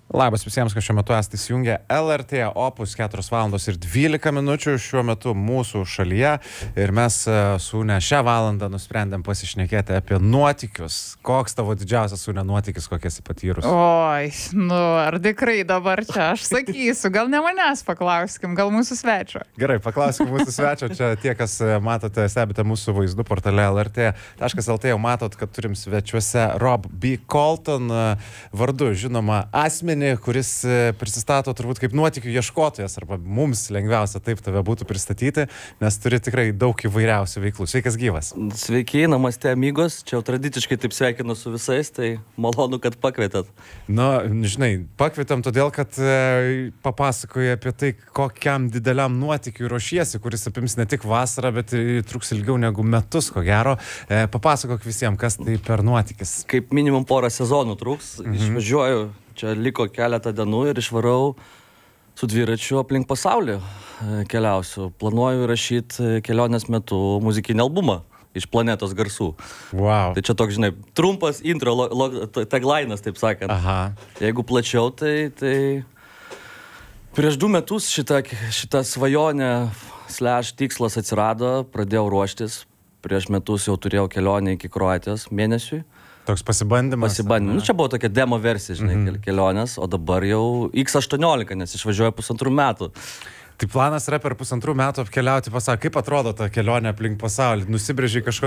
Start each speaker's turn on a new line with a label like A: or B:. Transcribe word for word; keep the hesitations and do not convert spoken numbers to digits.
A: Labas visiems, kas šiuo metu esate įsijungę. L R T Opus keturios valandos ir dvylika minučių šiuo metu mūsų šalyje. Ir mes su ne šią valandą nusprendėm pasišnekėti apie nuotykius. Koks tavo didžiausias su ne nuotykis, kokias patyrus?
B: Oi, nu, ar tikrai dabar čia aš sakysiu. Gal ne manęs paklauskim, gal mūsų svečio.
A: Gerai, paklauskim mūsų svečio. Čia tie, kas matote, stebite mūsų vaizdų portale L R T taškas L T, jau matot, kad turim svečiuose Rob B. Colton vardu, žinoma, asmenį, kuris prisistato turbūt kaip nuotykių ieškotojas, arba mums lengviausia taip tave būtų pristatyti, nes turi tikrai daug įvairiausių veiklų. Sveikas gyvas.
C: Sveiki, namaste amigos. Čia jau tradiciškai taip sveikinu su visais, tai malonu, kad pakvietėt.
A: Na, žinai, pakvietėm todėl, kad e, papasakoji apie tai, kokiam dideliam nuotykiui ruošiesi, kuris apims ne tik vasarą, bet ir truks ilgiau negu metus, ko gero. E, papasakok visiems, kas tai per nuotykis.
C: Kaip minimum porą sezonų truks. Mhm. Išvažiuoju. Čia liko keletą dienų ir išvarau su dviračiu aplink pasaulį keliausiu. Planuoju rašyti kelionės metu muzikinį albumą iš planetos garsų.
A: Wow.
C: Tai čia toks, žinai, trumpas intro, lo, lo, tagline'as, taip sakant.
A: Aha.
C: Jeigu plačiau, tai, tai prieš du metus šita, šita svajonė slash tikslas atsirado, pradėjau ruoštis. Prieš metus jau turėjau kelionę iki Kroatijos mėnesiui.
A: Toks pasibandymas.
C: Pasibandymas. Nu, čia buvo tokia demo versija, žinai, mm-hmm. kelionės, o dabar jau X aštuoniolika, nes išvažiuoja pusantrų metų.
A: Tai planas yra per pusantrų metų apkeliauti pasaulį. Kaip atrodo ta kelionė aplink pasaulį? Nusibrėžiai kažkokį